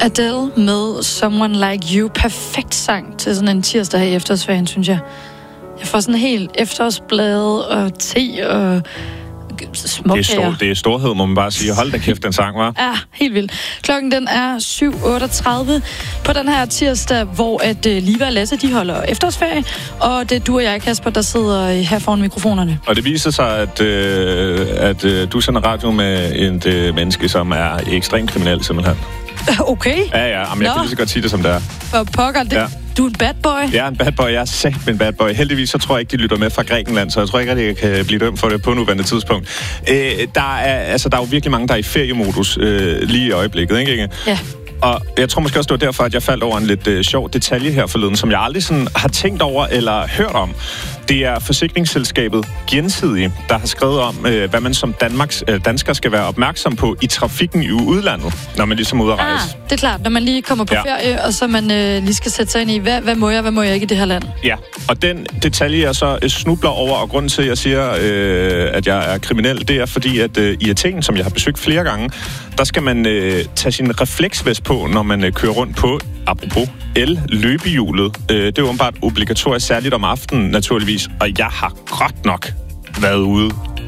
Adele med Someone Like You. Perfekt sang til sådan en tirsdag her i efterårsferien, synes jeg. Jeg får sådan helt efterårsblade og te og småkager. Det er storhed, må man bare sige. Hold da kæft, den sang, var. Ja, helt vildt. Klokken den er 7:38 på den her tirsdag, hvor at Liva og Lasse, de holder efterårsferie, og det er du og jeg, Kasper, der sidder her foran mikrofonerne. Og det viser sig, at du sender radio med et menneske, som er ekstremt kriminel, simpelthen. Okay. Ja, men jeg kan lige så godt sige det, som det er. For pokker, det. Ja. Du er en bad boy? Jeg er en bad boy. Jeg er sagt en bad boy. Heldigvis så tror jeg ikke, de lytter med fra Grækenland, så jeg tror ikke, at jeg kan blive dømt for det på nuværende tidspunkt. Der er jo virkelig mange, der er i feriemodus lige i øjeblikket, ikke? Ja. Og jeg tror måske også, det var derfor, at jeg faldt over en lidt sjov detalje her forleden, som jeg aldrig sådan har tænkt over eller hørt om. Det er forsikringsselskabet Gjensidige, der har skrevet om, hvad man som dansker skal være opmærksom på i trafikken i udlandet, når man ligesom er ude at rejse. Det er klart, når man lige kommer på ferie, og så man lige skal sætte sig ind i, hvad må jeg ikke i det her land? Ja, og den detalje, jeg så snubler over, og grunden til, at jeg siger, at jeg er kriminel, det er fordi, at i Athen, som jeg har besøgt flere gange, der skal man tage sin refleksvest på, når man kører rundt på, apropos el-løbehjulet. Det er åbenbart obligatorisk, særligt om aftenen naturligvis, og jeg har godt nok været ude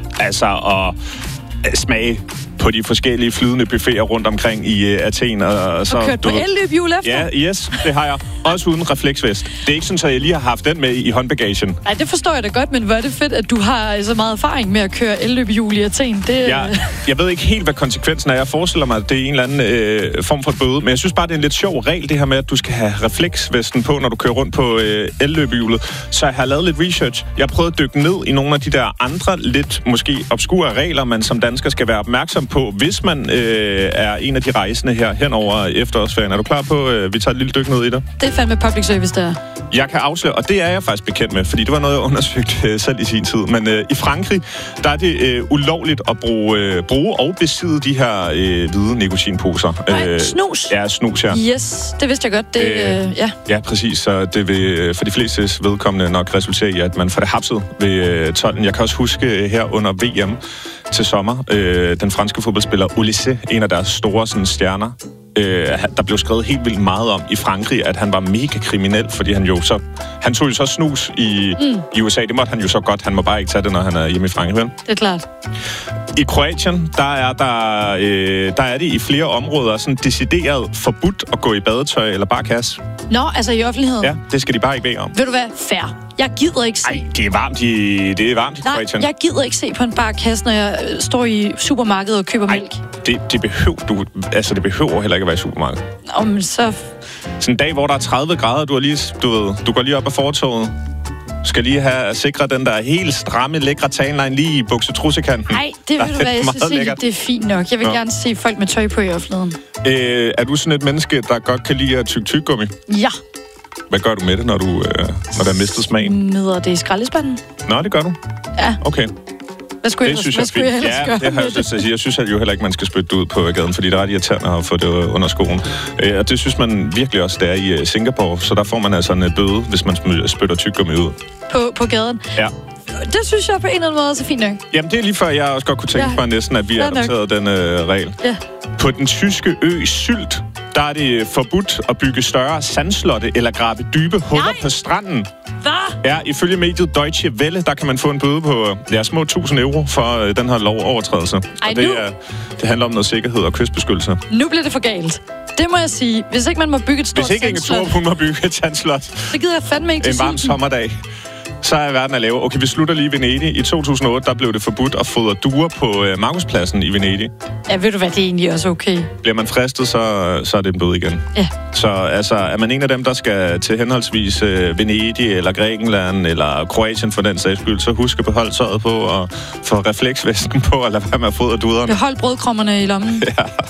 og smage på de forskellige flydende buffeter rundt omkring i Athen. Og kørt på elløbehjul efter? Ja, yes, det har jeg. Også uden refleksvest. Det er ikke sådan, at jeg lige har haft den med i håndbagagen. Nej, det forstår jeg da godt, men hvor er det fedt, at du har så meget erfaring med at køre elløbehjul i Athen. Jeg ved ikke helt, hvad konsekvensen er. Jeg forestiller mig, at det er en eller anden form for bøde. Men jeg synes bare, det er en lidt sjov regel, det her med, at du skal have refleksvesten på, når du kører rundt på elløbehjulet. Så jeg har lavet lidt research. Jeg har prøvet at dykke ned i nogle af de der andre, lidt måske obskure regler, man som dansker skal være opmærksom på, hvis man er en af de rejsende her henover efterårsferien. Er du klar på, vi tager et lille dyk ned i det? Det er fandme public service, der. Jeg kan afsløre, og det er jeg faktisk bekendt med, fordi det var noget, jeg undersøgte selv i sin tid. Men i Frankrig, der er det ulovligt at bruge og besidde de her hvide nikotinposer. Nej, snus? Ja, snus, ja. Yes, det vidste jeg godt. Ja, præcis. Så det vil for de flestes vedkommende nok resultere i, at man får det hapset ved tolden. Jeg kan også huske her under VM til sommer, den franske fodboldspiller Olise, en af deres store sådan, stjerner, der blev skrevet helt vildt meget om i Frankrig, at han var mega kriminel, fordi han tog jo så snus i USA. Det måtte han jo så godt. Han må bare ikke tage det, når han er hjemme i Frankrig. Det er klart. I Kroatien, der er det i flere områder sådan decideret forbudt at gå i badetøj eller bare kasse. Nå, altså i offentligheden? Ja, det skal de bare ikke bede om. Ved du hvad? Fair. Jeg gider ikke se... Nej, det er varmt i Kroatien. Jeg gider ikke se på en barkasse, når jeg står i supermarkedet og køber mælk. Det behøver heller ikke at være i supermarkedet. Nå, men så... Sådan en dag, hvor der er 30 grader, du går lige op ad fortovet. Du skal lige have sikret den der helt stramme, lækre tanline lige i buksetrussekanten. Nej, det ved du hvad, jeg synes ikke, det er fint nok. Jeg vil gerne se folk med tøj på i offentligheden. Er du sådan et menneske, der godt kan lide at tygge tyggegummi? Ja. Hvad gør du med det, når der er mistet smagen? Mider det i skraldespanden. Nå, det gør du? Ja. Okay. Hvad skulle jeg ellers gøre? Det har jeg lyst til at sige. Jeg synes jo heller ikke, man skal spytte det ud på gaden, fordi det er ret irriterende at få det under skoen. Og det synes man virkelig også, det er i Singapore. Så der får man altså en bøde, hvis man spytter tyggegummi ud. På gaden? Ja. Det synes jeg på en eller anden måde også er fint nok. Jamen, det er lige før, jeg også godt kunne tænke mig næsten, at vi adopterede den regel. Ja. På den tyske ø Sylt, der er det forbudt at bygge større sandslotte eller grave dybe huller på stranden. Hvad? Ja, ifølge mediet Deutsche Welle, der kan man få en bøde på små 1.000 euro for den her lovovertrædelse. Og det handler om noget sikkerhed og kystbeskyttelse. Nu bliver det for galt. Det må jeg sige. Hvis ikke man må bygge et stort sandslot... Hvis ikke Inge Thorup må bygge et sandslot... Så gider jeg fandme ikke til en varm sommerdag. Så er verden at lave. Okay, vi slutter lige i Venedig. I 2008, der blev det forbudt at fodre duer på Markuspladsen i Venedig. Ja, ved du hvad, det er egentlig også okay. Bliver man fristet, så er det en bøde igen. Ja. Så altså, er man en af dem, der skal til henholdsvis Venedig, eller Grækenland, eller Kroatien for den sags skyld, så husk at beholde tøjet på, og få refleksvesten på, og lade være med at fodre duerne. Behold brødkrummerne i lommen. Ja.